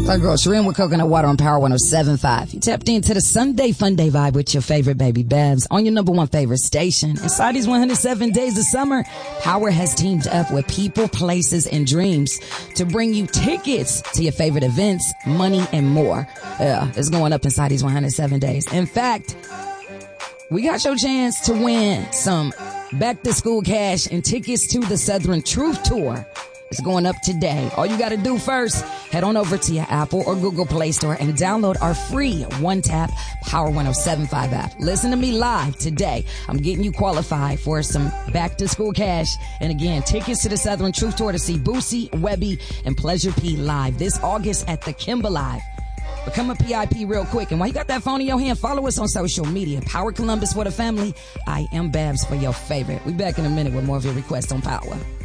That girl Shereen with coconut water on Power 107.5. You tapped into the Sunday Fun Day vibe with your favorite baby Babs on your number one favorite station. Inside these 107 days of summer, Power has teamed up with people, places, and dreams to bring you tickets to your favorite events, money, and more. It's going up inside these 107 days. In fact, we got your chance to win some back to school cash and tickets to the Southern Truth Tour. It's going up today. All you got to do first, head on over to your Apple or Google Play Store and download our free one-tap Power 107.5 app. Listen to me live today. I'm getting you qualified for some back-to-school cash. And again, tickets to the Southern Truth Tour to see Boosie, Webby, and Pleasure P live this August at the Kimba Live. Become a PIP real quick. And while you got that phone in your hand, follow us on social media. Power Columbus for the family. I am Babs for your favorite. We back in a minute with more of your requests on Power.